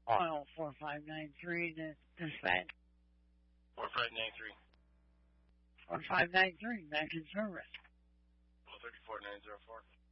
Oil 4593, dispatch. 4593. 4593, back in service. Oil 34904.